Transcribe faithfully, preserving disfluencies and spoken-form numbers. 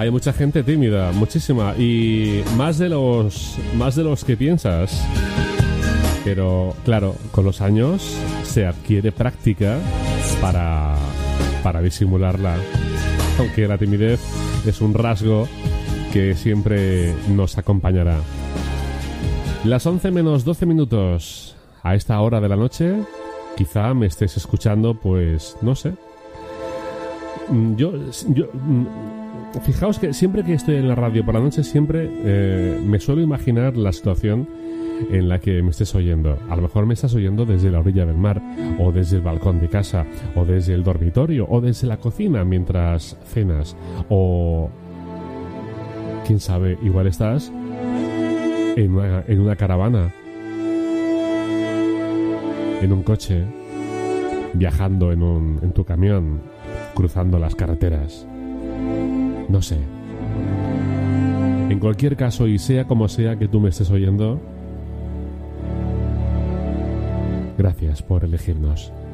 hay mucha gente tímida, muchísima, y más de los más de los que piensas. Pero claro, con los años se adquiere práctica para para disimularla, aunque la timidez es un rasgo que siempre nos acompañará. Las once menos doce minutos. A esta hora de la noche, quizá me estés escuchando, pues, no sé. Yo, yo fijaos que siempre que estoy en la radio por la noche, siempre eh, me suelo imaginar la situación en la que me estés oyendo. A lo mejor me estás oyendo desde la orilla del mar, o desde el balcón de casa, o desde el dormitorio, o desde la cocina mientras cenas, o quién sabe, igual estás en una, en una caravana, en un coche, viajando en, un, en tu camión, cruzando las carreteras. No sé. En cualquier caso, y sea como sea que tú me estés oyendo, gracias por elegirnos.